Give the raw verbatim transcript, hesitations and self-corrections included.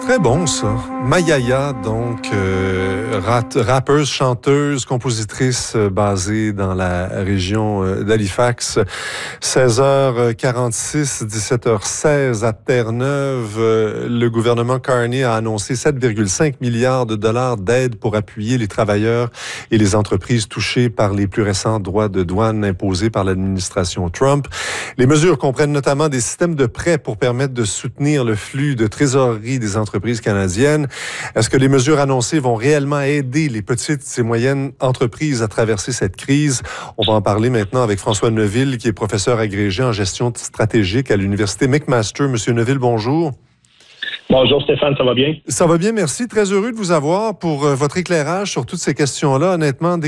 Très bon, ça. Mayaya, donc, euh, rat- rappeuse, chanteuse, compositrice euh, basée dans la région euh, d'Halifax. seize heures quarante-six, dix-sept heures seize à Terre-Neuve. Euh, le gouvernement Carney a annoncé sept virgule cinq milliards de dollars d'aide pour appuyer les travailleurs et les entreprises touchées par les plus récents droits de douane imposés par l'administration Trump. Les mesures comprennent notamment des systèmes de prêts pour permettre de soutenir le flux de trésorerie des entreprises canadiennes. Est-ce que les mesures annoncées vont réellement aider les petites et moyennes entreprises à traverser cette crise? On va en parler maintenant avec François Neuville, qui est professeur agrégé en gestion stratégique à l'Université McMaster. Monsieur Neuville, bonjour. Bonjour Stéphane, ça va bien? Ça va bien, merci. Très heureux de vous avoir pour euh, votre éclairage sur toutes ces questions-là. Honnêtement,